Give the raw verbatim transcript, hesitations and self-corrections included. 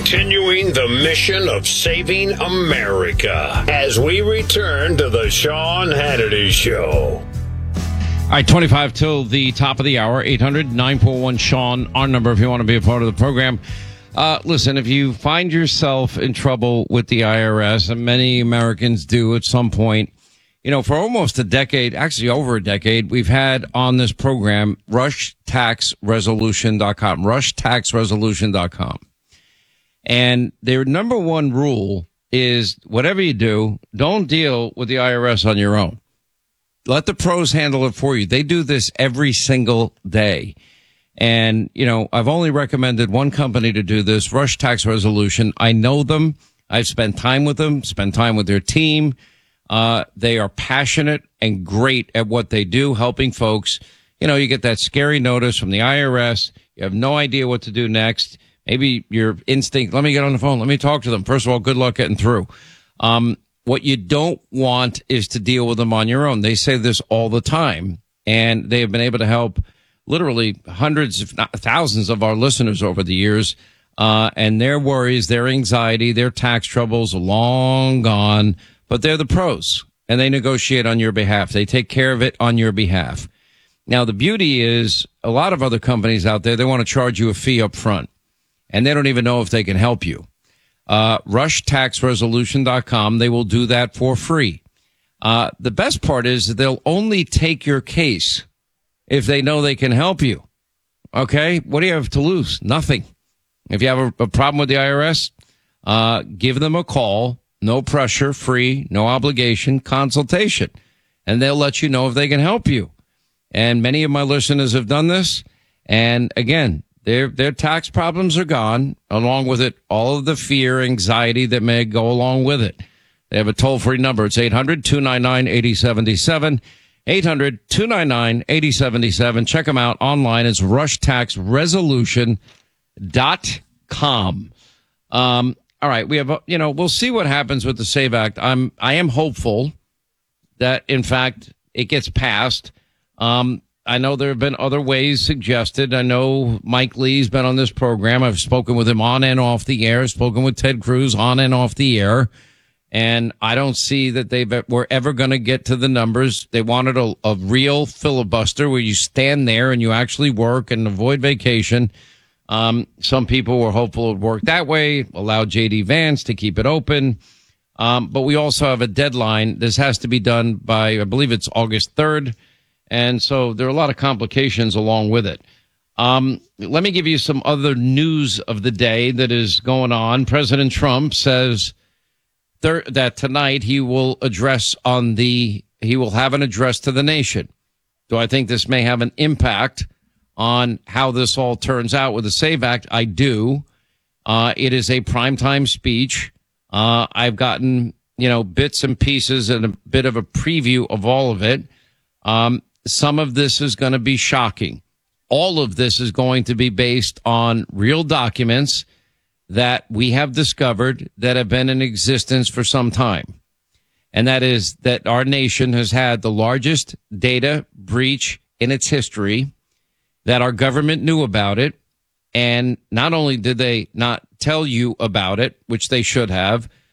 continuing the mission of saving America as we return to the Sean Hannity Show. All right, twenty-five till the top of the hour, eight hundred nine four one Sean, our number if you want to be a part of the program. Uh, listen, if you find yourself in trouble with the I R S, and many Americans do at some point, you know, for almost a decade, actually over a decade, we've had on this program rush tax resolution dot com, rush tax resolution dot com. And their number one rule is whatever you do, don't deal with the I R S on your own. Let the pros handle it for you. They do this every single day. And, you know, I've only recommended one company to do this, Rush Tax Resolution. I know them. I've spent time with them, spent time with their team. Uh, they are passionate and great at what they do, helping folks. You know, you get that scary notice from the I R S. You have no idea what to do next. Maybe your instinct, let me get on the phone. Let me talk to them. First of all, good luck getting through. Um, What you don't want is to deal with them on your own. They say this all the time, and they have been able to help literally hundreds, if not thousands of our listeners over the years. Uh, and their worries, their anxiety, their tax troubles are long gone, but they're the pros and they negotiate on your behalf. They take care of it on your behalf. Now, the beauty is a lot of other companies out there, they want to charge you a fee up front and they don't even know if they can help you. Uh, rush tax resolution dot com. They will do that for free. Uh, the best part is that they'll only take your case if they know they can help you. Okay. What do you have to lose? Nothing. If you have a, a problem with the I R S, uh, give them a call. No pressure, free, no obligation, consultation, and they'll let you know if they can help you. And many of my listeners have done this. And again, Their their tax problems are gone, along with it, all of the fear, anxiety that may go along with it. They have a toll-free number. It's eight hundred two nine nine eight oh seven seven, eight hundred two nine nine eight oh seven seven. Check them out online. It's rush tax resolution dot com. Um, all right, we have, you know, we'll see what happens with the SAVE Act. I'm, I am hopeful that, in fact, it gets passed. Um, I know there have been other ways suggested. I know Mike Lee's been on this program. I've spoken with him on and off the air, spoken with Ted Cruz on and off the air. And I don't see that they were ever going to get to the numbers. They wanted a, a real filibuster where you stand there and you actually work and avoid vacation. Um, some people were hopeful it would work that way, allow J D Vance to keep it open. Um, but we also have a deadline. This has to be done by, I believe it's August third. And so there are a lot of complications along with it. Um, let me give you some other news of the day that is going on. President Trump says thir- that tonight he will address on the, he will have an address to the nation. Do I think this may have an impact on how this all turns out with the SAVE Act? I do. Uh, it is a primetime speech. Uh, I've gotten, you know, bits and pieces and a bit of a preview of all of it. Um, Some of this is going to be shocking. All of this is going to be based on real documents that we have discovered that have been in existence for some time. And that is that our nation has had the largest data breach in its history, that our government knew about it. And not only did they not tell you about it, which they should have,